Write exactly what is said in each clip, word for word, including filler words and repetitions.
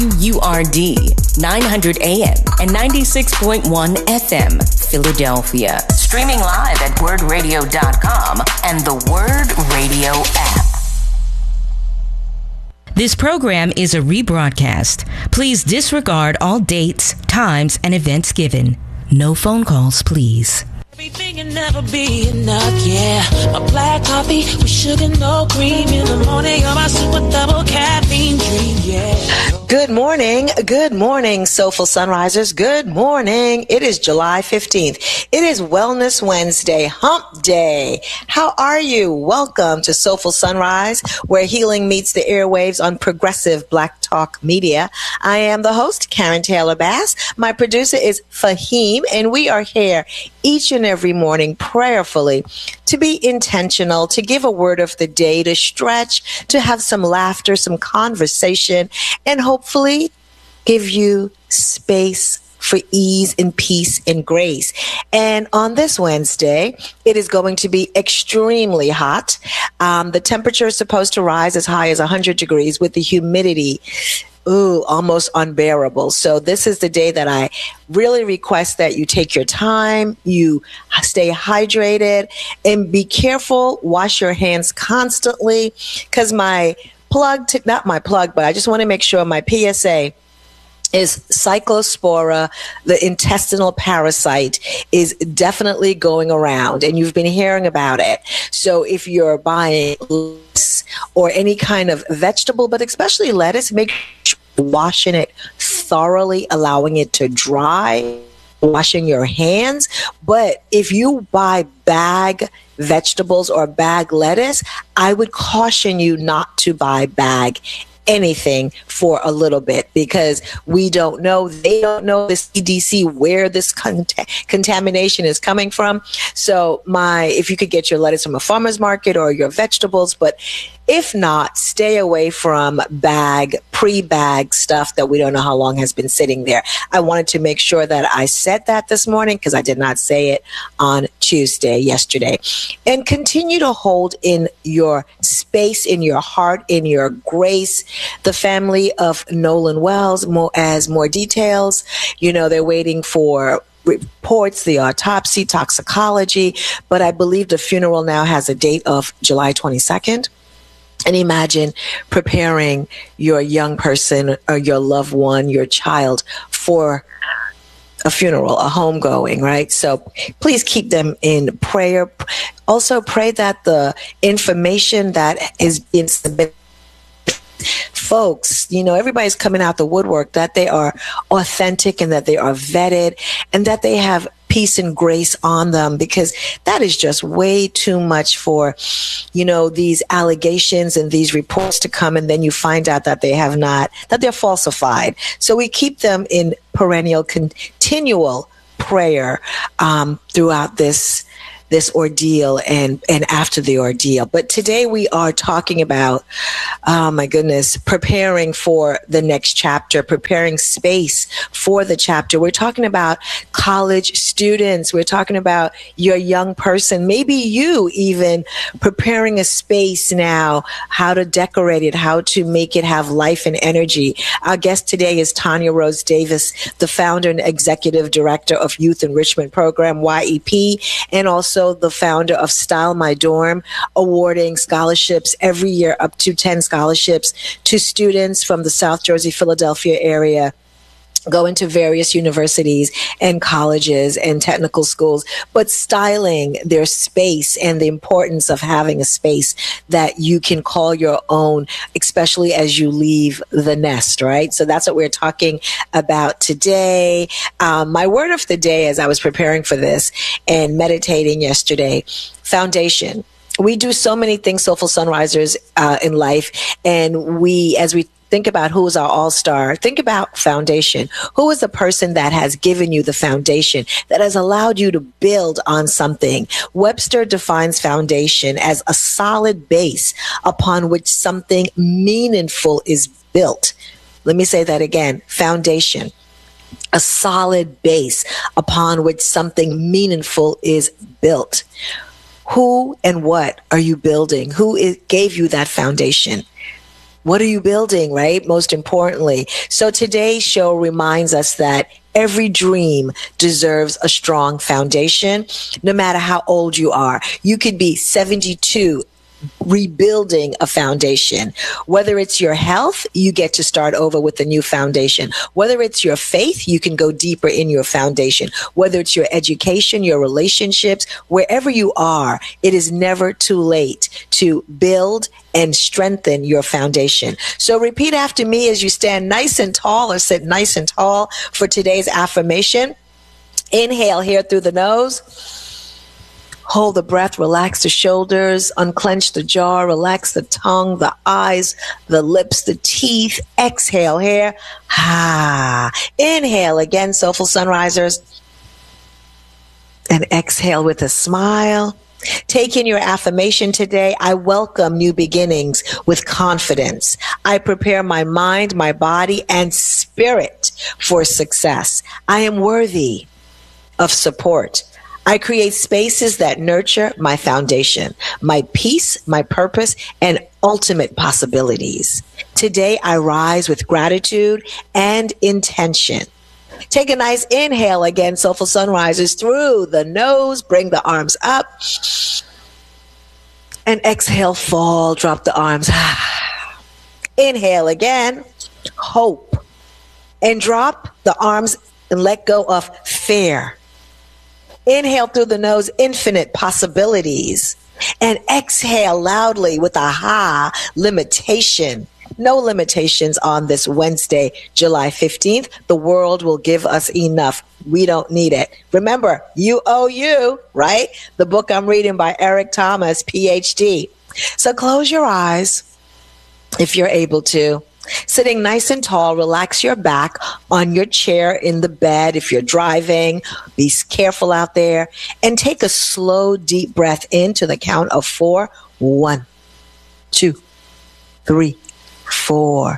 U R D, nine hundred A M and ninety-six point one F M, Philadelphia. Streaming live at word radio dot com and the Word Radio app. This program is a rebroadcast. Please disregard all dates, times, and events given. No phone calls, please. Everything can never be enough, yeah. A black coffee with sugar, no cream in the morning. You're my super double caffeine dream, yeah. Good morning, good morning, Soulful Sunrisers. Good morning. It is July fifteenth. It is Wellness Wednesday, Hump Day. How are you? Welcome to Soulful Sunrise, where healing meets the airwaves on Progressive Black Talk Media. I am the host, Karen Taylor Bass. My producer is Fahim, and we are here each and every morning prayerfully to be intentional, to give a word of the day, to stretch, to have some laughter, some conversation, and hopefully give you space for ease and peace and grace. And on this Wednesday, it is going to be extremely hot. Um, the temperature is supposed to rise as high as one hundred degrees with the humidity Ooh, almost unbearable. So this is the day that I really request that you take your time, you stay hydrated, and be careful. Wash your hands constantly, because my plug, to, not my plug, but I just want to make sure my P S A is Cyclospora, the intestinal parasite, is definitely going around, and you've been hearing about it. So if you're buying lettuce or any kind of vegetable, but especially lettuce, make sure you're washing it thoroughly, allowing it to dry, washing your hands. But if you buy bag vegetables or bag lettuce, I would caution you not to buy bag anything for a little bit, because we don't know, they don't know, the C D C, where this cont- contamination is coming from. So my, if you could get your lettuce from a farmer's market or your vegetables, but if not, stay away from bag, pre-bag stuff that we don't know how long has been sitting there. I wanted to make sure that I said that this morning, because I did not say it on Tuesday, yesterday. And continue to hold in your space, in your heart, in your grace, the family of Nolan Wells, more, as more details. You know, they're waiting for reports, the autopsy, toxicology, but I believe the funeral now has a date of July twenty-second. And imagine preparing your young person or your loved one, your child, for a funeral, a homegoing, right? So please keep them in prayer. Also pray that the information that is being submitted, folks, you know, everybody's coming out the woodwork, that they are authentic and that they are vetted and that they have peace and grace on them, because that is just way too much for, you know, these allegations and these reports to come, and then you find out that they have not, that they're falsified. So we keep them in perennial, continual prayer um, throughout this this ordeal and, and after the ordeal. But today we are talking about, oh my goodness, preparing for the next chapter, preparing space for the chapter. We're talking about college students. We're talking about your young person, maybe you even preparing a space now, how to decorate it, how to make it have life and energy. Our guest today is Tanya Rose Davis, the founder and executive director of Youth Enrichment Program, Y E P, and also the founder of Style My Dorm, awarding scholarships every year, up to ten scholarships to students from the South Jersey, Philadelphia area, go into various universities and colleges and technical schools, but styling their space and the importance of having a space that you can call your own, especially as you leave the nest, right? So that's what we're talking about today. Um, my word of the day, as I was preparing for this and meditating yesterday, foundation. We do so many things, Soulful Sunrisers, uh, in life, and we, as we think about who is our all-star, think about foundation. Who is the person that has given you the foundation, that has allowed you to build on something? Webster defines foundation as a solid base upon which something meaningful is built. Let me say that again. Foundation, a solid base upon which something meaningful is built. Who and what are you building? Who is, gave you that foundation? What are you building, right? Most importantly. So today's show reminds us that every dream deserves a strong foundation, no matter how old you are. You could be seventy-two, rebuilding a foundation. Whether it's your health, you get to start over with a new foundation. Whether it's your faith, you can go deeper in your foundation. Whether it's your education, your relationships, wherever you are, it is never too late to build and strengthen your foundation. So repeat after me as you stand nice and tall or sit nice and tall for today's affirmation. Inhale here through the nose. Hold the breath, relax the shoulders, unclench the jaw, relax the tongue, the eyes, the lips, the teeth. Exhale here. Ah. Inhale again, Soulful Sunrisers. And exhale with a smile. Take in your affirmation today. I welcome new beginnings with confidence. I prepare my mind, my body, and spirit for success. I am worthy of support. I create spaces that nurture my foundation, my peace, my purpose, and ultimate possibilities. Today, I rise with gratitude and intention. Take a nice inhale again, Soulful Sunrisers, through the nose. Bring the arms up. And exhale, fall, drop the arms. Inhale again, hope. And drop the arms and let go of fear. Inhale through the nose, infinite possibilities. And exhale loudly with a ha, limitation. No limitations on this Wednesday, July fifteenth. The world will give us enough. We don't need it. Remember, you owe you, right? The book I'm reading by Eric Thomas, P H D. So close your eyes if you're able to. Sitting nice and tall, relax your back on your chair in the bed. If you're driving, be careful out there. And take a slow, deep breath in to the count of four. One, two, three, four.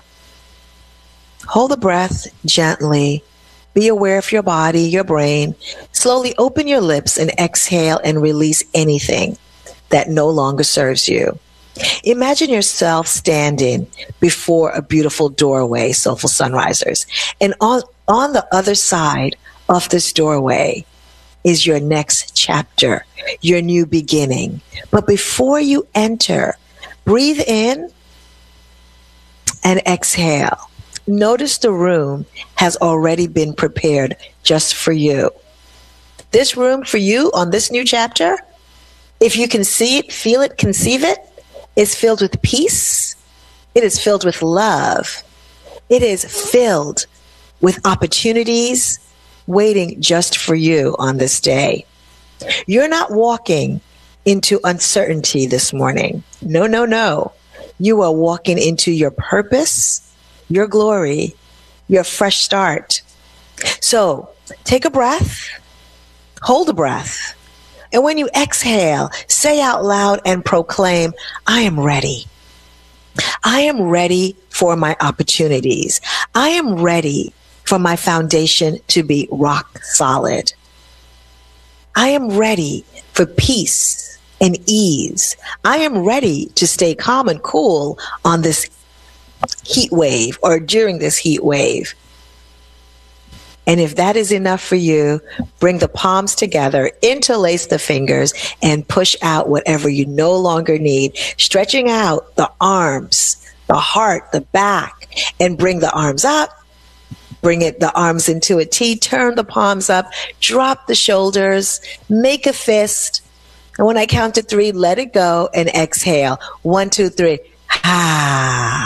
Hold the breath gently. Be aware of your body, your brain. Slowly open your lips and exhale and release anything that no longer serves you. Imagine yourself standing before a beautiful doorway, Soulful Sunrisers. And on, on the other side of this doorway is your next chapter, your new beginning. But before you enter, breathe in and exhale. Notice the room has already been prepared just for you. This room for you on this new chapter, if you can see it, feel it, conceive it, is filled with peace. It is filled with love. It is filled with opportunities waiting just for you on this day. You're not walking into uncertainty this morning. No, no, no. You are walking into your purpose, your glory, your fresh start. So take a breath, hold a breath. And when you exhale, say out loud and proclaim, I am ready. I am ready for my opportunities. I am ready for my foundation to be rock solid. I am ready for peace and ease. I am ready to stay calm and cool on this heat wave or during this heat wave. And if that is enough for you, bring the palms together, interlace the fingers, and push out whatever you no longer need, stretching out the arms, the heart, the back, and bring the arms up. Bring it, the arms into a T, turn the palms up, drop the shoulders, make a fist. And when I count to three, let it go and exhale. One, two, three. Ah.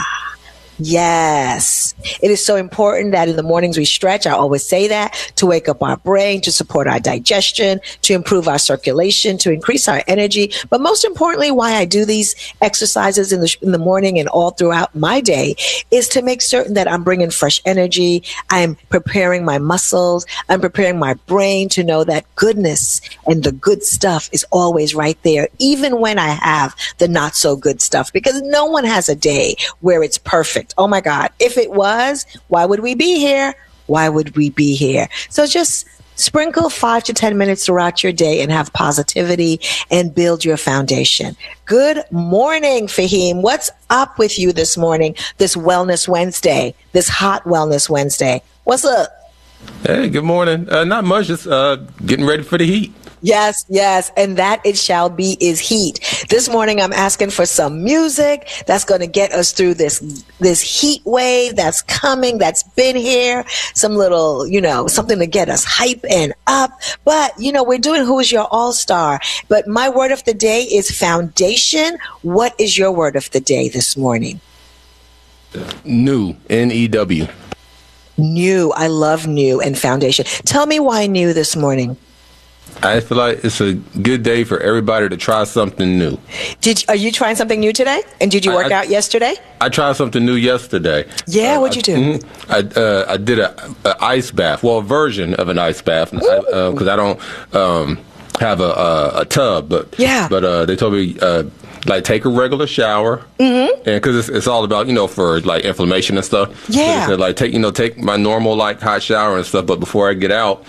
Yes. It is so important that in the mornings we stretch. I always say that to wake up our brain, to support our digestion, to improve our circulation, to increase our energy. But most importantly, why I do these exercises in the, in the morning and all throughout my day is to make certain that I'm bringing fresh energy. I'm preparing my muscles. I'm preparing my brain to know that goodness and the good stuff is always right there, even when I have the not so good stuff, because no one has a day where it's perfect. Oh my God. If it was, why would we be here? Why would we be here? So just Sprinkle five to ten minutes throughout your day and have positivity and build your foundation. Good morning, Fahim. What's up with you this morning, this Wellness Wednesday, this hot Wellness Wednesday? What's up? Hey, good morning. Uh, not much, just uh, getting ready for the heat. Yes, yes, and that it shall be is heat. This morning I'm asking for some music that's going to get us through this this heat wave that's coming, that's been here. Some little, you know, something to get us hype and up. But, you know, we're doing Who is Your All-Star. But my word of the day is foundation. What is your word of the day this morning? New, N E W. New. I love new and foundation. Tell me why new this morning. I feel like it's a good day for everybody to try something new. Did are you trying something new today? And did you work I, out yesterday? I tried something new yesterday. Yeah, uh, what'd you do? I I, uh, I did a, a ice bath. Well, a version of an ice bath because I, uh, I don't um, have a, a, a tub. But yeah, but uh, they told me. Uh, Like, take a regular shower, mm-hmm. and because it's, it's all about, you know, for, like, inflammation and stuff. Yeah. So they said, like, take, you know, take my normal, like, hot shower and stuff, but before I get out,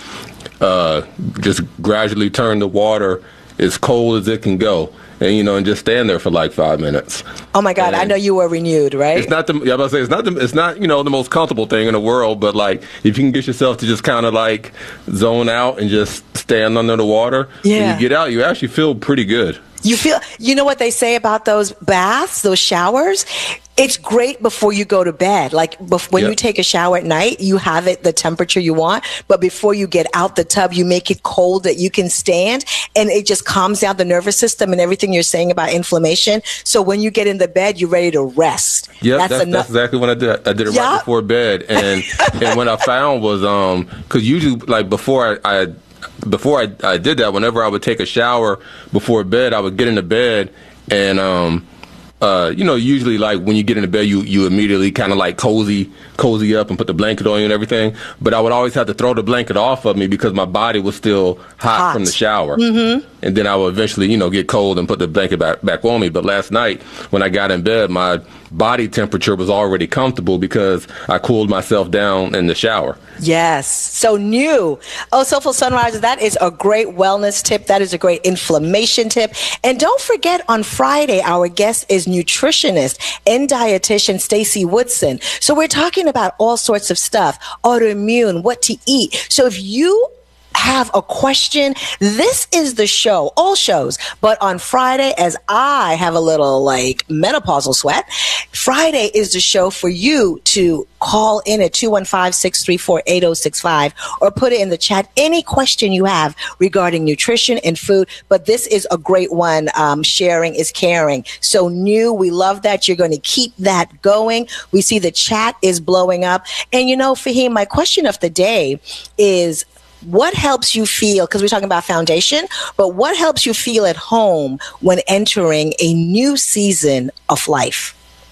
uh, just gradually turn the water as cold as it can go. And, you know, and just stand there for, like, five minutes. Oh, my God. And I know you were renewed, right? It's not the, yeah, I was about to say, it's not, the, it's not, you know, the most comfortable thing in the world, but, like, if you can get yourself to just kind of, like, zone out and just stand under the water, yeah. when you get out, you actually feel pretty good. You feel, you know what they say about those baths, those showers? It's great before you go to bed. Like bef- when yep. you take a shower at night, you have it the temperature you want. But before you get out the tub, you make it cold that you can stand. And it just calms down the nervous system and everything you're saying about inflammation. So when you get in the bed, you're ready to rest. Yeah, that's, that's, enough- that's exactly what I did. I did it yep. right before bed. And and what I found was, um, because usually, like before I, I Before I, I did that, whenever I would take a shower before bed, I would get into bed and, um, uh, you know, usually like when you get into bed, you, you immediately kind of like cozy, cozy up and put the blanket on you and everything. But I would always have to throw the blanket off of me because my body was still hot, hot. from the shower. Mm-hmm. And then I would eventually, you know, get cold and put the blanket back, back on me. But last night when I got in bed, my body temperature was already comfortable because I cooled myself down in the shower. Yes. So new. Oh, Soulful Sunrisers, that is a great wellness tip. That is a great inflammation tip. And don't forget, on Friday, our guest is nutritionist and dietitian Stacey Woodson. So we're talking about all sorts of stuff, autoimmune, what to eat. So if you have a question, this is the show, all shows. But on Friday, as I have a little like menopausal sweat, Friday is the show for you to call in at two one five, six three four, eight oh six five or put it in the chat. Any question you have regarding nutrition and food. But this is a great one. Um, sharing is caring. So new, we love that. You're going to keep that going. We see the chat is blowing up. And you know, Fahim, my question of the day is, what helps you feel, because we're talking about foundation, but what helps you feel at home when entering a new season of life?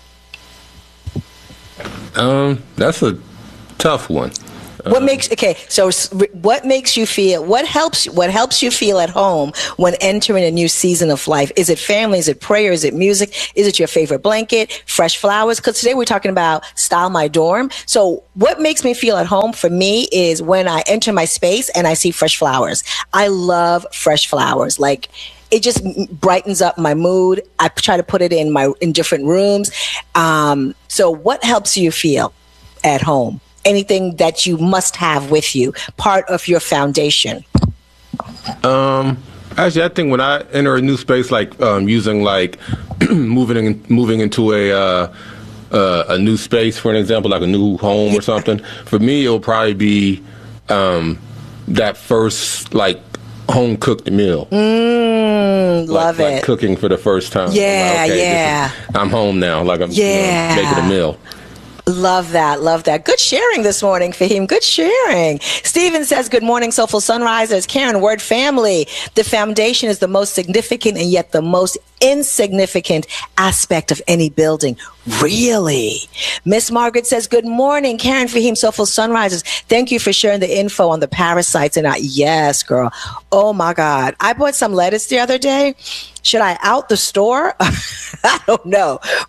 Um, that's a tough one. What makes okay? So, what makes you feel? What helps? What helps you feel at home when entering a new season of life? Is it family? Is it prayer? Is it music? Is it your favorite blanket? Fresh flowers? Because today we're talking about Style My Dorm. So, what makes me feel at home for me is when I enter my space and I see fresh flowers. I love fresh flowers. Like, it just brightens up my mood. I try to put it in my in different rooms. Um, so, what helps you feel at home? Anything that you must have with you, part of your foundation? Um, actually, I think when I enter a new space, like um, using like moving in, moving into a uh, uh, a new space, for an example, like a new home or something. For me, it'll probably be um, that first like home cooked meal. Mm, like, love like it. Cooking for the first time. Yeah, like, okay, yeah. Is, I'm home now. Like I'm yeah. you know, making a meal. Love that. Love that. Good sharing this morning, Fahim. Good sharing. Steven says, good morning, Soulful Sunrisers. Karen, word family. The foundation is the most significant and yet the most insignificant aspect of any building. Really? Miss Margaret says, good morning, Karen, Fahim, Soulful Sunrisers. Thank you for sharing the info on the parasites. And I, yes, girl. Oh my God. I bought some lettuce the other day. Should I out the store? I don't know. But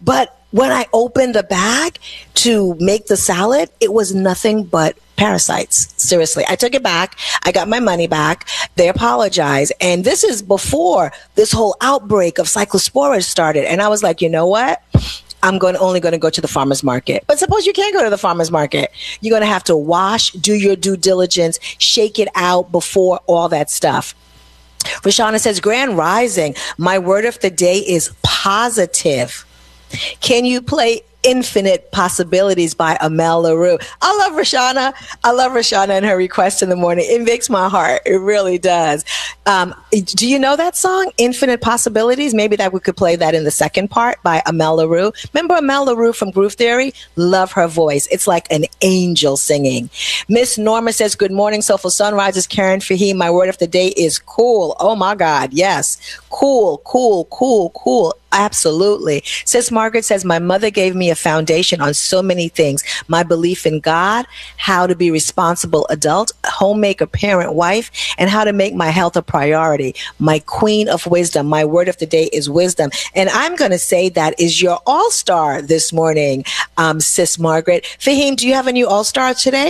when I opened the bag to make the salad, it was nothing but parasites. Seriously. I took it back. I got my money back. They apologized. And this is before this whole outbreak of cyclosporas started. And I was like, you know what? I'm going to, only going to go to the farmer's market. But suppose you can't go to the farmer's market. You're going to have to wash, do your due diligence, shake it out before all that stuff. Rashana says, Grand Rising, my word of the day is positive. Can you play Infinite Possibilities by Amel LaRue? I love Rashana. I love Rashana and her request in the morning. It makes my heart. It really does. Um, do you know that song, Infinite Possibilities? Maybe that we could play that in the second part by Amel LaRue. Remember Amel LaRue from Groove Theory? Love her voice. It's like an angel singing. Miss Norma says, good morning, Soulful Sunrises. Karen Fahim, my word of the day is cool. Oh my God. Yes. Cool, cool, cool, cool. Absolutely. Sis Margaret says, my mother gave me a foundation on so many things. My belief in God, how to be responsible adult, homemaker, parent, wife, and how to make my health a priority. My queen of wisdom. My word of the day is wisdom. And I'm going to say that is your all-star this morning, um, Sis Margaret. Fahim, do you have a new all-star today?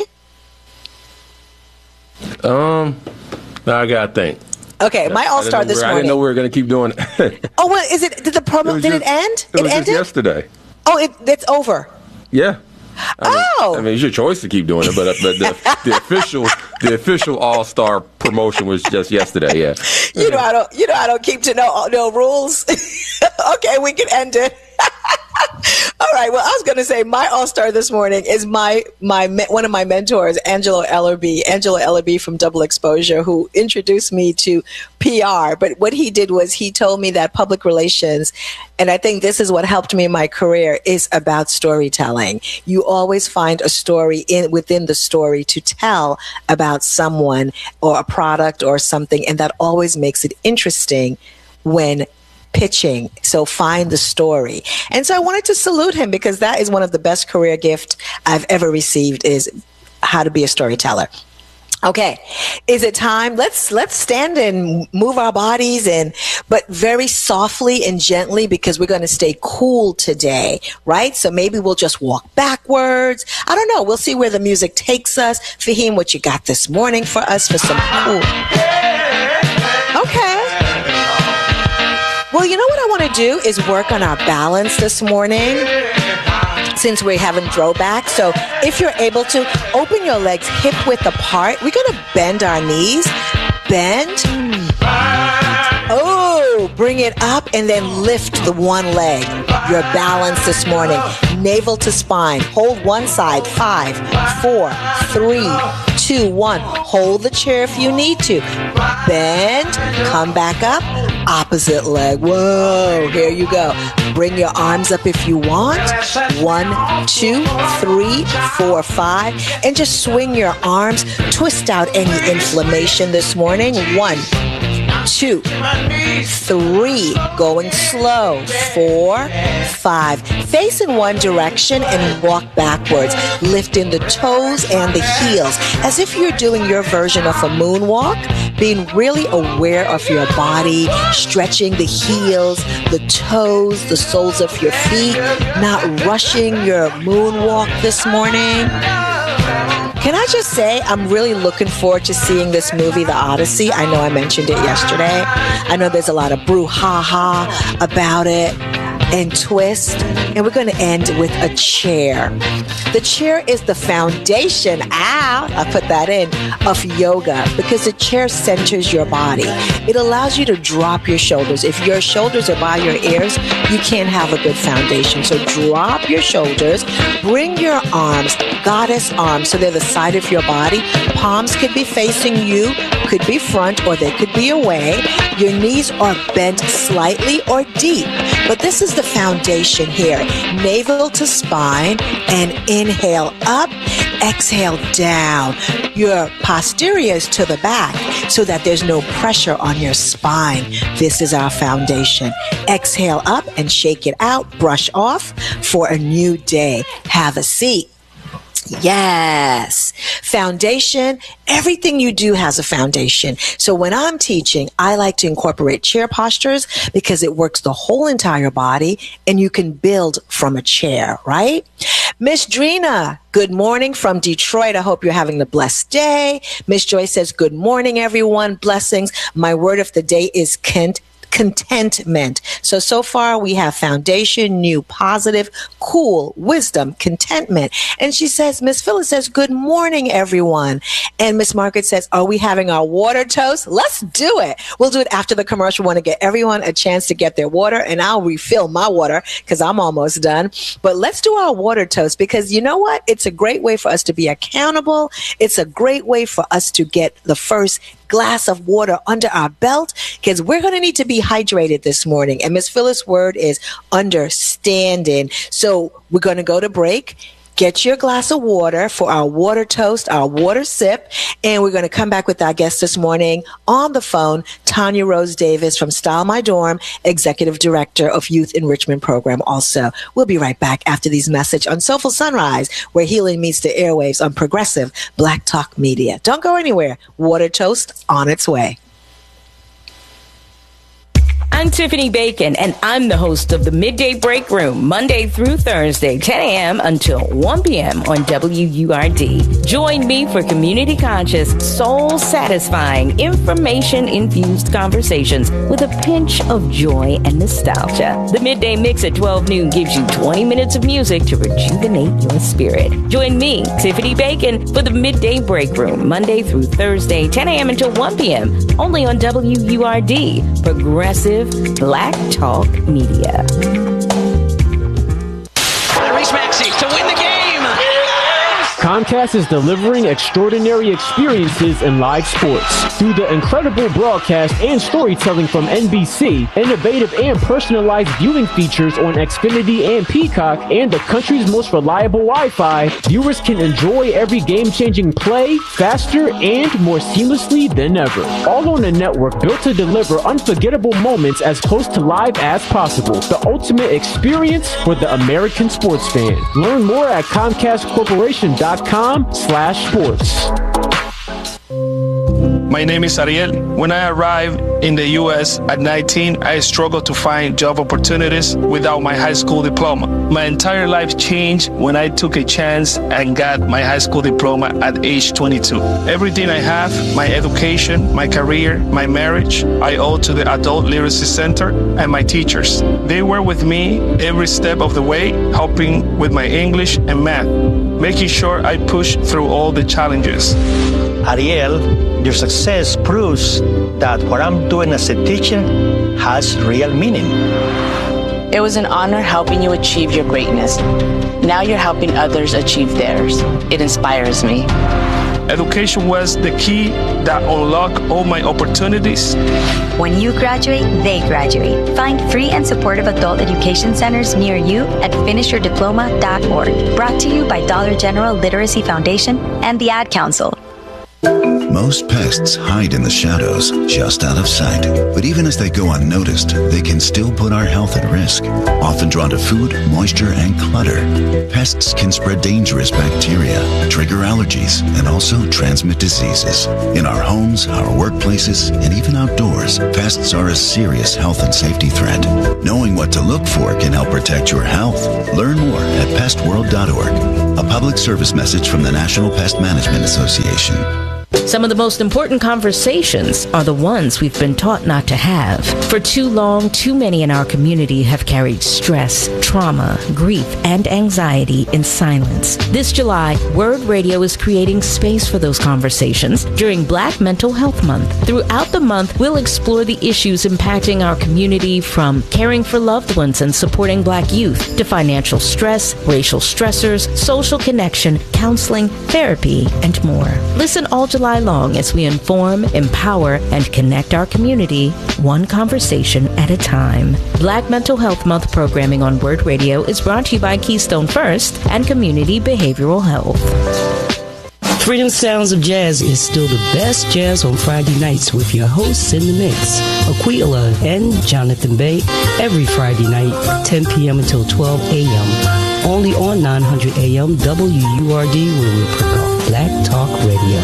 Um, I got to think. Okay, my all-star this morning. I didn't know we were going to keep doing it. Oh, well, is it, did the promo, it did just, it end? It, it was ended? Just yesterday. Oh, it, it's over. Yeah. I mean, oh. I mean, it's your choice to keep doing it, but, but the, the official, the official all-star promotion was just yesterday, yeah. You know, I don't, you know, I don't keep to no, no rules. Okay, we can end it. All right. Well, I was going to say my all-star this morning is my my one of my mentors, Angelo Ellerby, Angelo Ellerby from Double Exposure, who introduced me to P R. But what he did was he told me that public relations, and I think this is what helped me in my career, is about storytelling. You always find a story in within the story to tell about someone or a product or something, and that always makes it interesting when pitching. So find the story. And so I wanted to salute him because that is one of the best career gifts I've ever received, is how to be a storyteller. Okay. Is it time? Let's, let's stand and move our bodies, and, but very softly and gently, because we're going to stay cool today, right? So maybe we'll just walk backwards. I don't know. We'll see where the music takes us. Fahim, what you got this morning for us for some cool? Okay. Well, you know what I want to do is work on our balance this morning, since we're having throwback. So if you're able to, open your legs hip width apart. We're going to bend our knees. Bend. Oh, bring it up and then lift the one leg. Your balance this morning. Navel to spine. Hold one side. Five, four, three, two, one. Hold the chair if you need to. Bend. Come back up. Opposite leg. Whoa, here you go. Bring your arms up if you want. One, two, three, four, five. And just swing your arms. Twist out any inflammation this morning. One, two, three. Going slow. Four, five. Face in one direction and walk backwards. Lifting the toes and the heels as if you're doing your version of a moonwalk. Being really aware of your body, stretching the heels, the toes, the soles of your feet, not rushing your moonwalk this morning. Can I just say, I'm really looking forward to seeing this movie, The Odyssey. I know I mentioned it yesterday. I know there's a lot of brouhaha about it and twist. And we're going to end with a chair. The chair is the foundation, ow, I put that in, of yoga, because the chair centers your body. It allows you to drop your shoulders. If your shoulders are by your ears, you can't have a good foundation. So drop your shoulders, bring your arms, goddess arms, so they're the side of your body. Palms could be facing you, could be front, or they could be away. Your knees are bent slightly or deep, but this is the foundation here. Navel to spine, and inhale up, exhale down. Your posteriors to the back so that there's no pressure on your spine. This is our foundation. Exhale up and shake it out. Brush off for a new day. Have a seat. Yes. Foundation. Everything you do has a foundation. So when I'm teaching, I like to incorporate chair postures because it works the whole entire body and you can build from a chair, right? Miss Drina, good morning from Detroit. I hope you're having a blessed day. Miss Joy says, good morning, everyone. Blessings. My word of the day is Kent. Contentment. So, so far we have foundation, new, positive, cool, wisdom, contentment. And she says, Miss Phyllis says, good morning, everyone. And Miss Margaret says, are we having our water toast? Let's do it. We'll do it after the commercial. We want to get everyone a chance to get their water, and I'll refill my water because I'm almost done. But let's do our water toast because you know what? It's a great way for us to be accountable. It's a great way for us to get the first glass of water under our belt because we're going to need to be hydrated this morning. And Miss Phyllis' word is understanding. So we're going to go to break. Get your glass of water for our water toast, our water sip. And we're going to come back with our guest this morning on the phone, Tanya Rose Davis from Style My Dorm, Executive Director of Youth Enrichment Program also. We'll be right back after these messages on Soulful Sunrise, where healing meets the airwaves on Progressive Black Talk Media. Don't go anywhere. Water toast on its way. I'm Tiffany Bacon, and I'm the host of the Midday Break Room, Monday through Thursday, ten a.m. until one p.m. on W U R D. Join me for community-conscious, soul-satisfying, information-infused conversations with a pinch of joy and nostalgia. The Midday Mix at twelve noon gives you twenty minutes of music to rejuvenate your spirit. Join me, Tiffany Bacon, for the Midday Break Room, Monday through Thursday, ten a.m. until one p.m., only on W U R D, Progressive Black Talk Media. Reese Maxey to win the game. Comcast is delivering extraordinary experiences in live sports. Through the incredible broadcast and storytelling from N B C, innovative and personalized viewing features on Xfinity and Peacock, and the country's most reliable Wi-Fi, viewers can enjoy every game-changing play faster and more seamlessly than ever. All on a network built to deliver unforgettable moments as close to live as possible. The ultimate experience for the American sports fan. Learn more at Comcast Corporation dot com slash sports. My name is Ariel. When I arrived in the U S at nineteen, I struggled to find job opportunities without my high school diploma. My entire life changed when I took a chance and got my high school diploma at age twenty-two. Everything I have, my education, my career, my marriage, I owe to the Adult Literacy Center and my teachers. They were with me every step of the way, helping with my English and math, making sure I pushed through all the challenges. Ariel, your success proves that what I'm doing as a teacher has real meaning. It was an honor helping you achieve your greatness. Now you're helping others achieve theirs. It inspires me. Education was the key that unlocked all my opportunities. When you graduate, they graduate. Find free and supportive adult education centers near you at finish your diploma dot org. Brought to you by Dollar General Literacy Foundation and the Ad Council. Most pests hide in the shadows, just out of sight. But even as they go unnoticed, they can still put our health at risk. Often drawn to food, moisture, and clutter, pests can spread dangerous bacteria, trigger allergies, and also transmit diseases. In our homes, our workplaces, and even outdoors, pests are a serious health and safety threat. Knowing what to look for can help protect your health. Learn more at pest world dot org. A public service message from the National Pest Management Association. Some of the most important conversations are the ones we've been taught not to have. For too long, too many in our community have carried stress, trauma, grief, and anxiety in silence. This July, Word Radio is creating space for those conversations during Black Mental Health Month. Throughout the month, we'll explore the issues impacting our community, from caring for loved ones and supporting Black youth to financial stress, racial stressors, social connection, counseling, therapy, and more. Listen all July long as we inform, empower, and connect our community, one conversation at a time. Black Mental Health Month programming on Word Radio is brought to you by Keystone First and Community Behavioral Health. Freedom Sounds of Jazz is still the best jazz on Friday nights with your hosts in the mix, Aquila and Jonathan Bay, every Friday night, ten p.m. until twelve a.m. Only on nine hundred A M W U R D, where we're proud Black Talk Radio.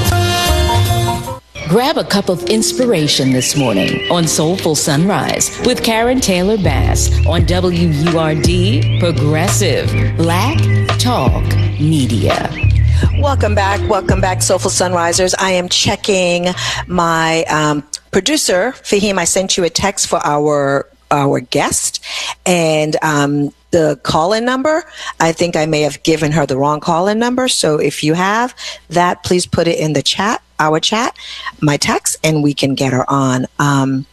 Grab a cup of inspiration this morning on Soulful Sunrise with Karen Taylor Bass on W U R D, Progressive Black Talk Media. Welcome back. Welcome back, Soulful Sunrisers. I am checking my um, producer, Fahim. I sent you a text for our our guest, and um, the call-in number, I think I may have given her the wrong call-in number. So if you have that, please put it in the chat, our chat, my text, and we can get her on. Um,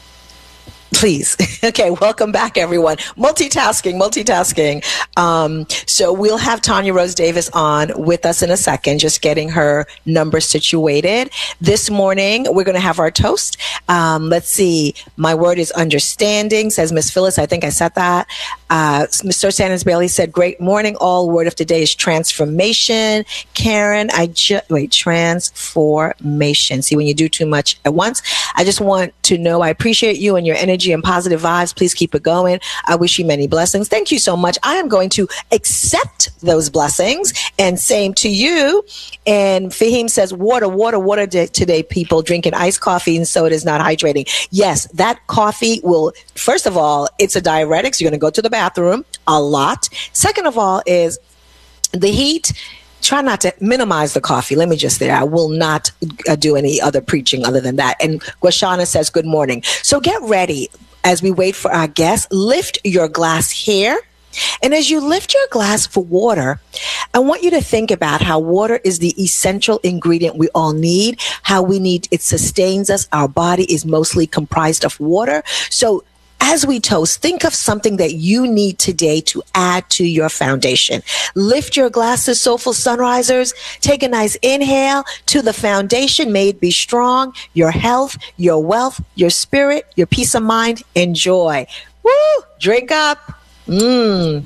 Please. Okay, welcome back, everyone. Multitasking, multitasking. Um, so we'll have Tanya Rose Davis on with us in a second, just getting her number situated. This morning, we're going to have our toast. Um, let's see. My word is understanding, says Miss Phyllis. I think I said that. Uh, Mister Sanders Bailey said, great morning. All word of today is transformation. Karen, I just, wait, transformation. See, when you do too much at once, I just want to know I appreciate you and your energy and positive vibes. Please keep it going. I wish you many blessings. Thank you so much. I am going to accept those blessings, and same to you. And Fahim says, water, water, water today, people drinking iced coffee and so it is not hydrating. Yes, that coffee will, first of all, it's a diuretic. So you're going to go to the bathroom a lot. Second of all is the heat. Try not to minimize the coffee. Let me just say, I will not uh, do any other preaching other than that. And Guashana says, good morning. So get ready as we wait for our guest. Lift your glass here. And as you lift your glass for water, I want you to think about how water is the essential ingredient we all need, how we need, it sustains us. Our body is mostly comprised of water. So as we toast, think of something that you need today to add to your foundation. Lift your glasses, Soulful Sunrisers. Take a nice inhale to the foundation. May it be strong, your health, your wealth, your spirit, your peace of mind, and joy. Woo! Drink up. Mmm.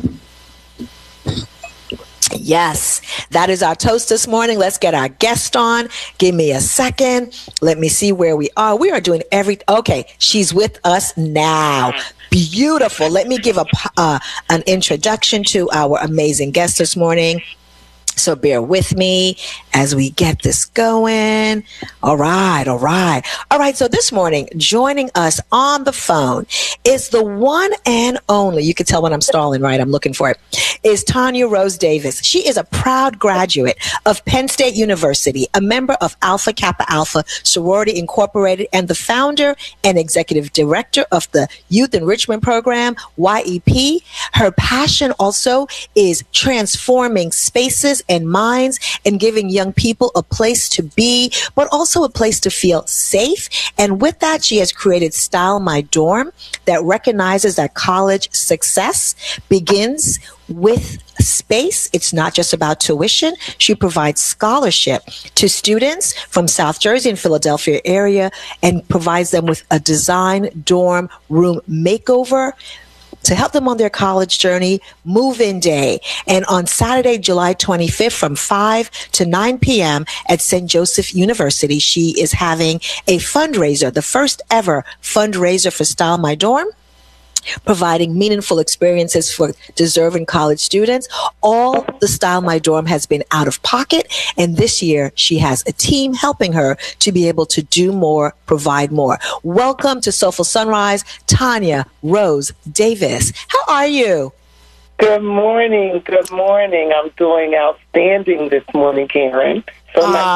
Yes, that is our toast this morning. Let's get our guest on. Give me a second. Let me see where we are. We are doing every, okay, she's with us now. Beautiful. Let me give a, uh, an introduction to our amazing guest this morning. So bear with me as we get this going. All right, all right. All right, so this morning, joining us on the phone is the one and only, you can tell when I'm stalling, right? I'm looking for it, is Tanya Rose Davis. She is a proud graduate of Penn State University, a member of Alpha Kappa Alpha Sorority Incorporated, and the founder and executive director of the Youth Enrichment Program, Y E P. Her passion also is transforming spaces and minds and giving young people a place to be, but also a place to feel safe. And with that, she has created Style My Dorm that recognizes that college success begins with space. It's not just about tuition. She provides scholarship to students from South Jersey and Philadelphia area and provides them with a design dorm room makeover to help them on their college journey, move-in day. And on Saturday, July twenty-fifth, from five to nine p.m. at Saint Joseph University, she is having a fundraiser, the first ever fundraiser for Style My Dorm, providing meaningful experiences for deserving college students. All the Style My Dorm has been out of pocket, and this year she has a team helping her to be able to do more, provide more. Welcome to Soulful Sunrise, Tanya Rose Davis. How are you? Good morning. Good morning. I'm doing outstanding this morning, Karen. So nice